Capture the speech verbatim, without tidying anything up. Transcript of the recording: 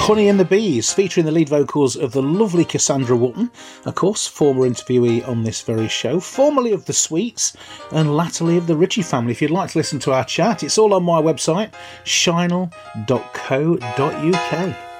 Honey and the Bees, featuring the lead vocals of the lovely Cassandra Wootton, of course, former interviewee on this very show, formerly of the Sweets, and latterly of the Ritchie family. If you'd like to listen to our chat, it's all on my website, shinel dot co dot uk.